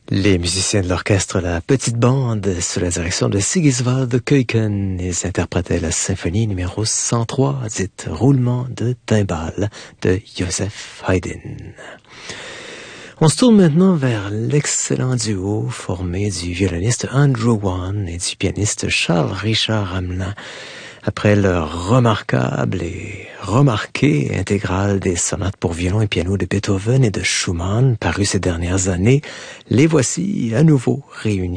Les musiciens de l'orchestre La Petite Bande, sous la direction de Sigiswald Keuken, ils interprétaient la symphonie numéro 103, dite Roulement de timbales, de Joseph Haydn. On se tourne maintenant vers l'excellent duo formé du violoniste Andrew Wan et du pianiste Charles Richard Hamelin. Après leur remarquable et remarquée intégrale des sonates pour violon et piano de Beethoven et de Schumann, parues ces dernières années, les voici à nouveau réunis